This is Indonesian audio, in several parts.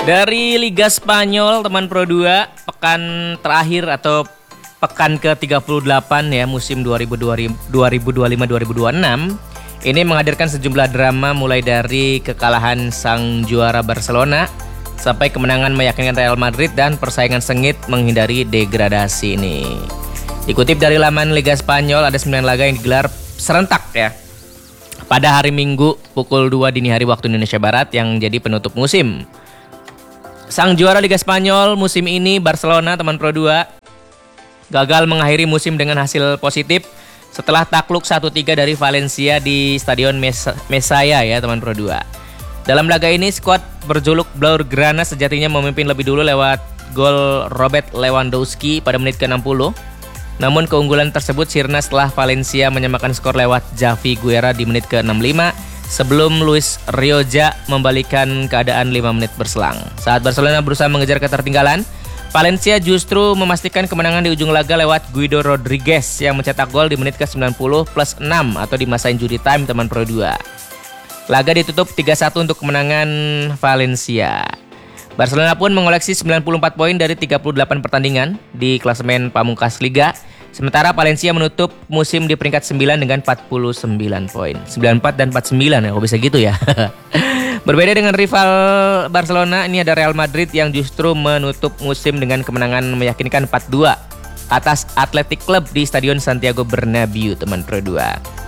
Dari Liga Spanyol teman Pro 2, pekan terakhir atau pekan ke-38 ya musim 2025-2026 ini menghadirkan sejumlah drama mulai dari kekalahan sang juara Barcelona sampai kemenangan meyakinkan Real Madrid dan persaingan sengit menghindari degradasi ini. Dikutip dari laman Liga Spanyol, ada 9 laga yang digelar serentak ya pada hari Minggu pukul 2 dini hari waktu Indonesia Barat yang jadi penutup musim. Sang juara Liga Spanyol musim ini Barcelona teman Pro 2 gagal mengakhiri musim dengan hasil positif setelah takluk 1-3 dari Valencia di Stadion Mestalla ya teman Pro 2. Dalam laga ini skuad berjuluk Blaugrana sejatinya memimpin lebih dulu lewat gol Robert Lewandowski pada menit ke-60. Namun keunggulan tersebut sirna setelah Valencia menyamakan skor lewat Javi Guerra di menit ke-65 sebelum Luis Rioja membalikan keadaan 5 menit berselang. Saat Barcelona berusaha mengejar ketertinggalan, Valencia justru memastikan kemenangan di ujung laga lewat Guido Rodriguez yang mencetak gol di menit ke-90 plus 6 atau di masa injury time teman Pro 2. Laga ditutup 3-1 untuk kemenangan Valencia. Barcelona pun mengoleksi 94 poin dari 38 pertandingan di klasemen pamungkas Liga. Sementara Valencia menutup musim di peringkat 9 dengan 49 poin. 94 dan 49 ya, kok bisa gitu ya. Berbeda dengan rival Barcelona, ini ada Real Madrid yang justru menutup musim dengan kemenangan meyakinkan 4-2 atas Athletic Club di Stadion Santiago Bernabeu, teman Pro 2.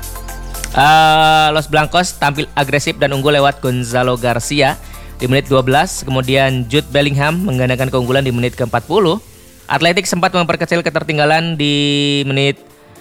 Los Blancos tampil agresif dan unggul lewat Gonzalo Garcia di menit 12, kemudian Jude Bellingham menggandakan keunggulan di menit ke-40. Athletic sempat memperkecil ketertinggalan di menit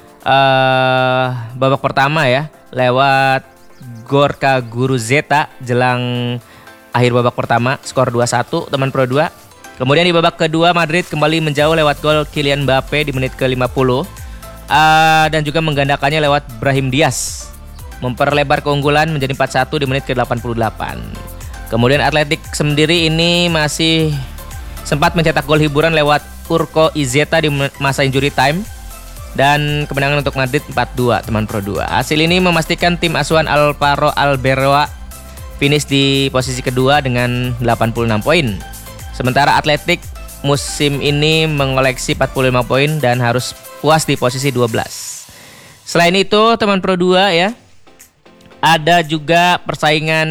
babak pertama ya lewat Gorka Guruzeta jelang akhir babak pertama, skor 2-1 teman Pro 2. Kemudian di babak kedua Madrid kembali menjauh lewat gol Kylian Mbappe di menit ke-50 dan juga menggandakannya lewat Brahim Diaz memperlebar keunggulan menjadi 4-1 di menit ke-88. Kemudian Athletic sendiri ini masih sempat mencetak gol hiburan lewat Urko Izeta di masa injury time dan kemenangan untuk Madrid 4-2 teman Pro 2. Hasil ini memastikan tim asuhan Alvaro Arbeloa finish di posisi kedua dengan 86 poin. Sementara Athletic musim ini mengoleksi 45 poin dan harus puas di posisi 12. Selain itu teman Pro 2 ya, ada juga persaingan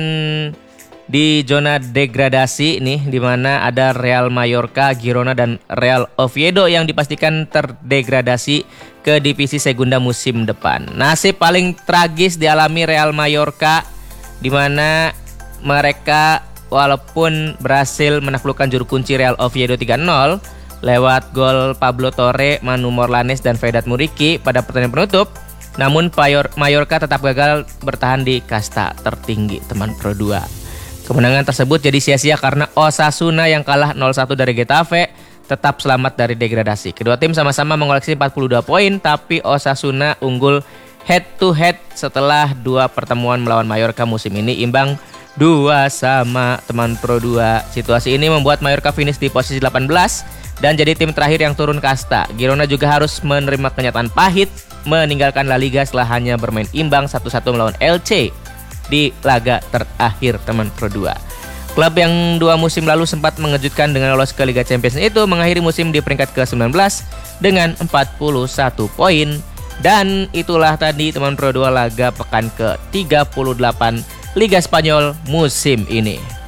di zona degradasi nih, di mana ada Real Mallorca, Girona dan Real Oviedo yang dipastikan terdegradasi ke divisi Segunda musim depan. Nasib paling tragis dialami Real Mallorca, di mana mereka walaupun berhasil menaklukkan juru kunci Real Oviedo 3-0 lewat gol Pablo Torre, Manu Morlanes dan Vedat Muriqi pada pertandingan penutup, namun Mallorca tetap gagal bertahan di kasta tertinggi teman Pro 2. Kemenangan tersebut jadi sia-sia karena Osasuna yang kalah 0-1 dari Getafe tetap selamat dari degradasi. Kedua tim sama-sama mengoleksi 42 poin, tapi Osasuna unggul head to head setelah 2 pertemuan melawan Mallorca musim ini imbang 2-2 teman Pro 2. Situasi ini membuat Mallorca finish di posisi 18 dan jadi tim terakhir yang turun kasta. Girona juga harus menerima kenyataan pahit meninggalkan La Liga setelah hanya bermain imbang 1-1 melawan Elche di laga terakhir teman Pro 2. Klub yang 2 musim lalu sempat mengejutkan dengan lolos ke Liga Champions itu mengakhiri musim di peringkat ke-19 dengan 41 poin. Dan itulah tadi teman Pro 2 laga pekan ke-38 Liga Spanyol musim ini.